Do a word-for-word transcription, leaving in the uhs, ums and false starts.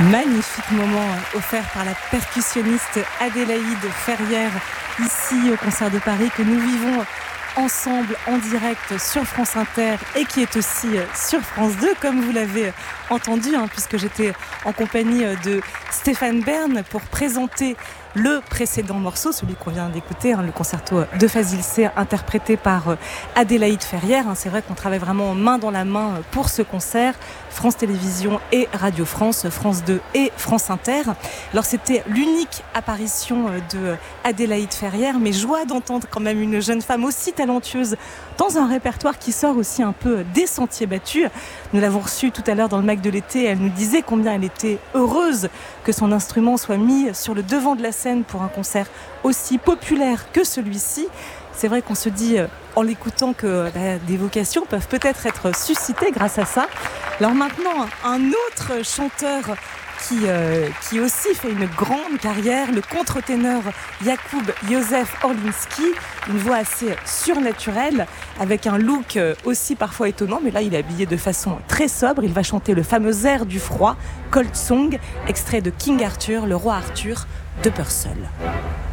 Magnifique moment offert par la percussionniste Adélaïde Ferrière ici au Concert de Paris que nous vivons ensemble en direct sur France Inter et qui est aussi sur France deux comme vous l'avez entendu hein, puisque j'étais en compagnie de Stéphane Bern pour présenter le précédent morceau, celui qu'on vient d'écouter, hein, le concerto de Fazil C interprété par Adélaïde Ferrière. Hein, c'est vrai qu'on travaille vraiment main dans la main pour ce concert, France Télévisions et Radio France, France deux et France Inter. Alors c'était l'unique apparition de Adélaïde Ferrière, mais joie d'entendre quand même une jeune femme aussi talentueuse dans un répertoire qui sort aussi un peu des sentiers battus. Nous l'avons reçue tout à l'heure dans le Mac de l'été, elle nous disait combien elle était heureuse que son instrument soit mis sur le devant de la scène pour un concert aussi populaire que celui-ci. C'est vrai qu'on se dit en l'écoutant que bah, des vocations peuvent peut-être être suscitées grâce à ça. Alors maintenant, un autre chanteur qui, euh, qui aussi fait une grande carrière, le contre-ténor Jakub Józef Orliński, une voix assez surnaturelle, avec un look aussi parfois étonnant, mais là il est habillé de façon très sobre. Il va chanter le fameux air du froid, Cold Song, extrait de King Arthur, le roi Arthur de Purcell.